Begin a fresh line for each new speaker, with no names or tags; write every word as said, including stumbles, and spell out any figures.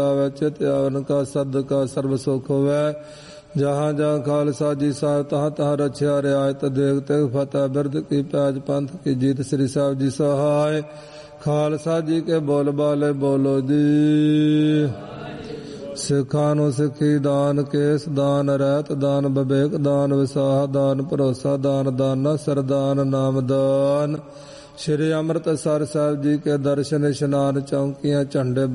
ਆਵੈ ਚਿਤ ਆਵਨ ਕਾ ਸਦ ਕਾ ਸਰਬ ਸੁਖ ਹੋਵੈ। ਜਹਾਂ ਜਹਾਂ ਖਾਲਸਾ ਜੀ ਸਾਹਿਬ ਤਹਾਂ ਤਹਾਂ ਰਛਿਆ ਰਿਆਇਤ ਦੇਖ ਤੇਗ ਫਤਿਹ ਬਿਰਦ ਕੀ ਪੈਜ ਪੰਥ ਕੀ ਜੀਤ। ਸ੍ਰੀ ਸਾਹਿਬ ਜੀ ਸਹਾਇ ਖਾਲਸਾ ਜੀ ਕੇ ਬੋਲ ਬਾਲੇ ਬੋਲੋ ਜੀ। ਸਿੱਖਾਂ ਨੂੰ ਸਿੱਖੀ ਦਾਨ, ਕੇਸ ਦਾਨ, ਰਹਿਤ ਦਾਨ, ਵਿਵੇਕ ਦਾਨ, ਵਿਸਾਹ ਦਾਨ, ਭਰੋਸਾ ਦਾਨ, ਦਾਨਾ ਸਰਦਾਨ, ਨਾਮ ਦਾਨ। ਸ਼੍ਰੀ ਅੰਮ੍ਰਿਤਸਰ ਸਾਹਿਬ ਜੀ ਕੇ ਦਰਸ਼ਨ ਇਸ਼ਨਾਨ, ਚੌਂਕੀਆਂ, ਝੰਡੇ